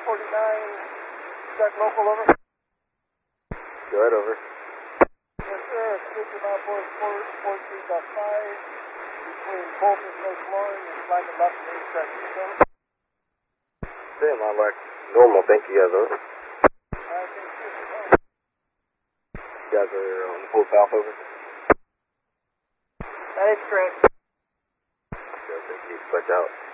check local, over. Go ahead, over. Yes, sir. Speaker mile 43.5 between Bolton, Lake Lawrence, and flag about the intersection. Damn, I like normal. Thank you, guys, over. You guys are on the full south, over? That is correct. Okay, thank you. Back out.